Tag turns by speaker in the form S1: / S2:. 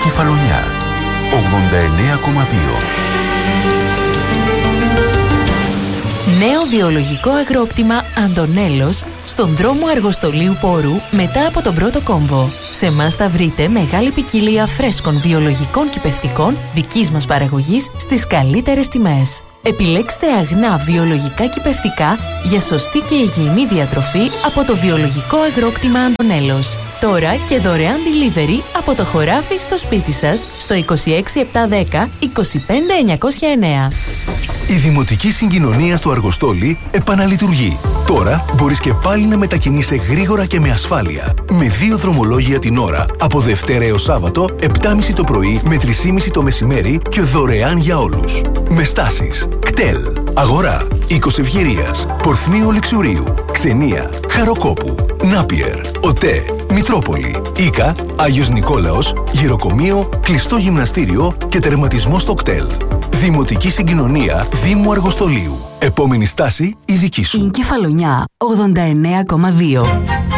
S1: Κεφαλονιά 89,2.
S2: Νέο βιολογικό αγρόκτημα Αντωνέλος στον δρόμο Αργοστολίου Πόρου μετά από τον πρώτο κόμβο. Σε εμάς θα βρείτε μεγάλη ποικιλία φρέσκων βιολογικών κυπευτικών δικής μας παραγωγής στις καλύτερες τιμές. Επιλέξτε αγνά βιολογικά κυπευτικά για σωστή και υγιεινή διατροφή από το βιολογικό αγρόκτημα Αντωνέλος. Τώρα και δωρεάν delivery από το χωράφι στο σπίτι σας στο 26710 25909.
S3: Η Δημοτική Συγκοινωνία του Αργοστόλη επαναλειτουργεί. Τώρα μπορείς και πάλι να μετακινείσαι γρήγορα και με ασφάλεια. Με 2 δρομολόγια την ώρα από Δευτέρα έως Σάββατο, 7.30 το πρωί με 3.30 το μεσημέρι και δωρεάν για όλους. Με στάσεις κτέλ, Αγορά, Οίκος Ευγυρίας, Πορθμίου Λιξουρίου, Ξενία, Χαροκόπου, Νάπιερ, ΟΤΕ, Μητρόπολη, Ίκα, Άγιος Νικόλαος, Γυροκομείο, κλειστό γυμναστήριο και τερματισμό στο κτέλ. Δημοτική Συγκοινωνία Δήμου Αργοστολίου. Επόμενη στάση η δική σου.
S2: Η Κεφαλονιά 89,2.